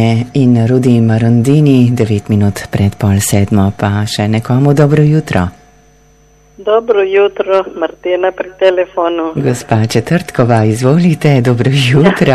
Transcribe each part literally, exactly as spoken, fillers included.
In Rudi Marondini, devet minut pred pol sedmo, pa še nekomu dobro jutro. Dobro jutro, Martina pri telefonu. Gospa Četrtkova, izvolite, dobro jutro.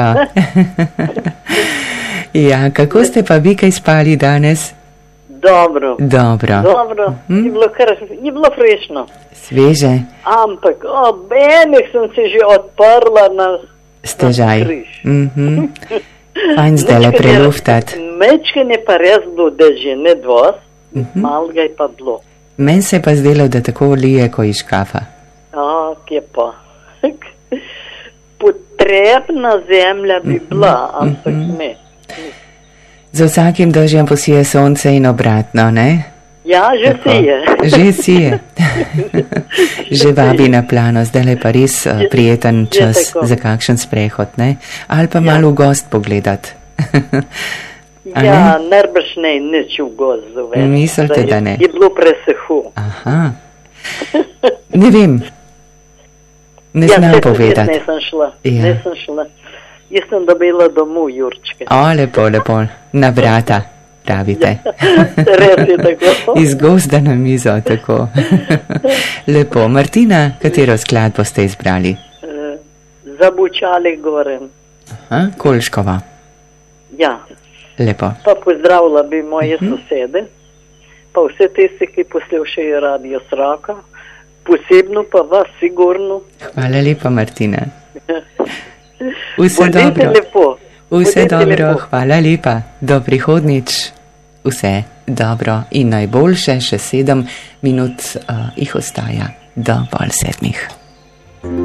Ja, kako ste pa vi kaj spali danes? Dobro. Dobro. Dobro, hm? je bilo kar, je bilo frešno. Sveže? Ampak, ob enih sem se že odprla na stežaj. Mhm. Fajn zdaj le preluftati. Mečken je pa res bilo dežene dvost, uh-huh. Malo ga je pa bilo. Meni se je pa zdelo, da tako lije, ko iz škafa. A, kje pa. Potrebna zemlja bi bila, uh-huh. Ampak ne. Za vsakim dežjem posije sonce in obratno, ne? Ja, že tako. Sije. Že sije. Že vabi na plano, zdaj je pa res uh, prijeten čas za kakšen sprehod, ne? Ali pa ja. Malo v gost pogledat. Ja, nerbrž ne, nič v gost zove. Mislite, da, da ne? Je bilo presehu. Aha. Ne vem. Ne ja, znam povedati. Ja, nisem šla. Ja. Nisem šla. Jaz sem dobila domov Jurčke. O, lepo, lepo. Na vrata, pravite. Res je tako. Iz gozda na mizo, tako. Lepo. Martina, katero skladbo ste izbrali? Uh, Zabučali gore. Aha, Kolškova. Ja. Lepo. Pa pozdravila bi moje uh-huh. sosede, pa vse tiste, ki poslušajo Radio Sraka, posebno pa vas, sigurno. Hvala lepa, Martina. Vse Bodite dobro. Lepo. Vse Bodite dobro, lepo. Hvala lepa. Do prihodnič. Vse dobro in najboljše, še sedem minut uh, jih ostaja do pol sedmih.